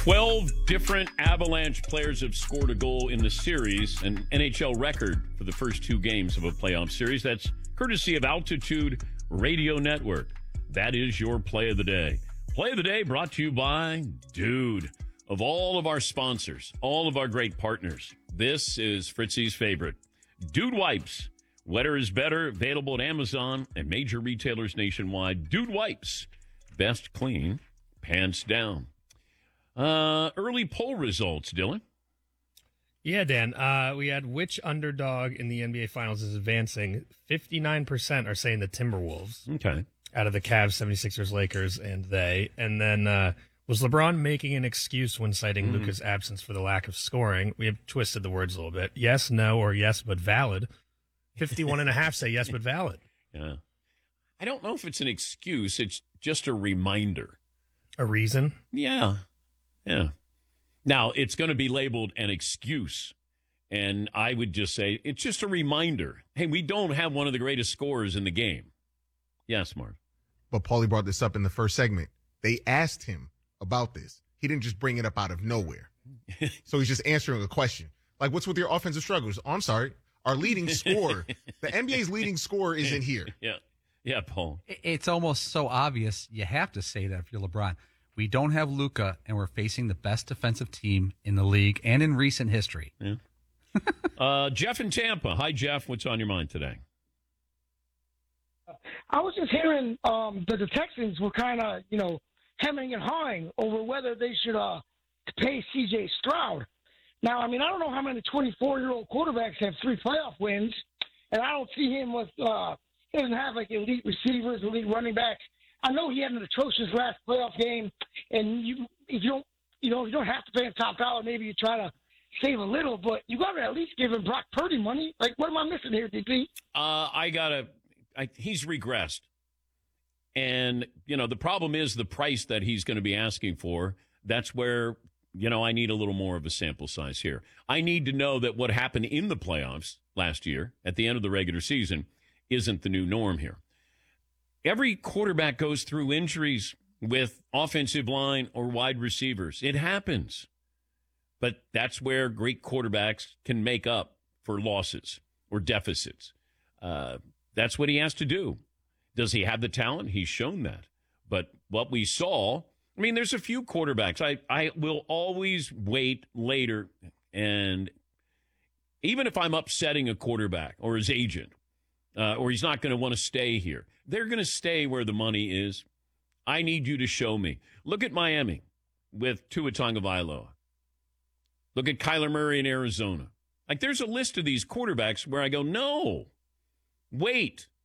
12 different Avalanche players have scored a goal in the series, an NHL record for the first two games of a playoff series. That's courtesy of Altitude Radio Network. That is your play of the day. Play of the day brought to you by Dude. Of all of our sponsors, all of our great partners, this is Fritzy's favorite. Dude Wipes. Wetter is better. Available at Amazon and major retailers nationwide. Dude Wipes. Best clean, pants down. Early poll results, Dylan. Yeah, Dan. We had which underdog in the NBA Finals is advancing. 59% are saying the Timberwolves. Okay. Out of the Cavs, 76ers, Lakers, and they. And then was LeBron making an excuse when citing Luka's absence for the lack of scoring? We have twisted the words a little bit. Yes, no, or yes, but valid. 51.5 say yes, but valid. Yeah. I don't know if it's an excuse. It's just a reminder. A reason? Yeah. Yeah. Now, it's going to be labeled an excuse. And I would just say it's just a reminder. Hey, we don't have one of the greatest scorers in the game. Yes, Mark. But Paulie brought this up in the first segment. They asked him about this. He didn't just bring it up out of nowhere. So he's just answering a question. Like, what's with your offensive struggles? Oh, I'm sorry. Our leading scorer, the NBA's leading scorer isn't here. Yeah. Yeah, Paul. It's almost so obvious you have to say that if you're LeBron. We don't have Luka, and we're facing the best defensive team in the league and in recent history. Yeah. Jeff in Tampa. Hi, Jeff. What's on your mind today? I was just hearing that the Texans were kind of, hemming and hawing over whether they should pay C.J. Stroud. Now, I don't know how many 24-year-old quarterbacks have 3 playoff wins, and I don't see him with he doesn't have like elite receivers, elite running backs. I know he had an atrocious last playoff game, and if you don't have to pay him top dollar, maybe you try to save a little, but you got to at least give him Brock Purdy money. Like, what am I missing here, DP? He's regressed. And, the problem is the price that he's going to be asking for. That's where, I need a little more of a sample size here. I need to know that what happened in the playoffs last year at the end of the regular season isn't the new norm here. Every quarterback goes through injuries with offensive line or wide receivers. It happens. But that's where great quarterbacks can make up for losses or deficits. That's what he has to do. Does he have the talent? He's shown that. But what we saw, there's a few quarterbacks. I will always wait later. And even if I'm upsetting a quarterback or his agent, or he's not going to want to stay here, they're going to stay where the money is. I need you to show me. Look at Miami with Tua Tagovailoa. Look at Kyler Murray in Arizona. Like, there's a list of these quarterbacks where I go, no, wait.